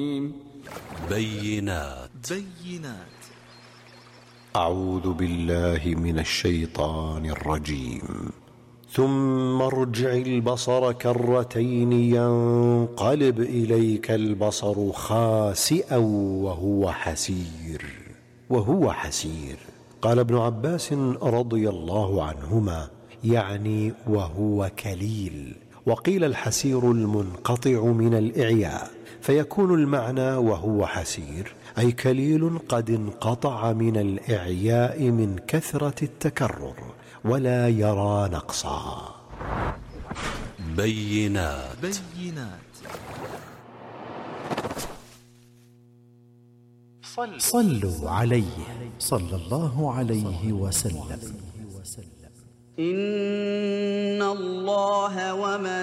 بينات. أعوذ بالله من الشيطان الرجيم. ثم ارجع البصر كرتين ينقلب إليك البصر خاسئا وهو حسير. قال ابن عباس رضي الله عنهما: يعني وهو كليل. وقيل الحسير المنقطع من الإعياء، فيكون المعنى وهو حسير أي كليل قد انقطع من الإعياء من كثرة التكرر ولا يرى نقصا. بينات. صلوا عليه صلى الله عليه وسلم. إن الله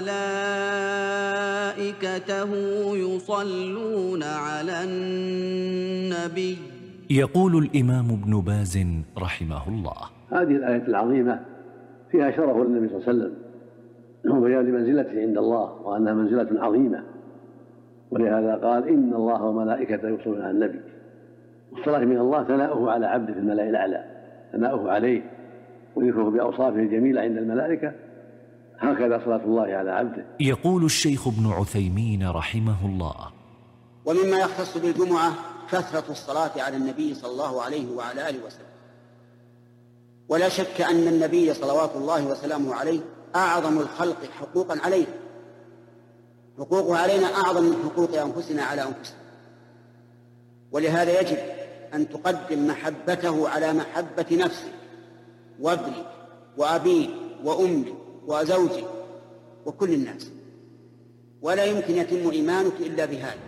وملائكته يصلون على النبي. يقول الإمام ابن باز رحمه الله: هذه الآية العظيمة فيها شرف النبي صلى الله عليه وسلم وبيان منزلته عند الله وأنها منزلة عظيمة، ولهذا قال: إن الله وملائكته يصلون على النبي. والصلاة من الله ثناؤه على عبده في الملأ الأعلى، ثناؤه عليه وذكره بأوصافه الجميلة عند الملائكة، هكذا صلاة الله على عبده. يقول الشيخ ابن عثيمين رحمه الله: ومما يختص بالجمعة كثرة الصلاة على النبي صلى الله عليه وعلى آله وسلم. ولا شك أن النبي صلوات الله وسلامه عليه أعظم الخلق حقوقا علينا، حقوقه علينا أعظم من حقوق أنفسنا على أنفسنا، ولهذا يجب أن تقدم محبته على محبة نفسك وابنك وأبيك وأمك وزوجك وكل الناس، ولا يمكن يتم إيمانك إلا بهذا.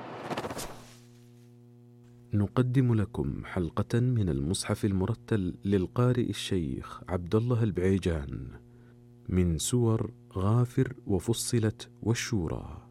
نقدم لكم حلقة من المصحف المرتل للقارئ الشيخ عبد الله البعيجان من سور غافر وفصلت والشورى.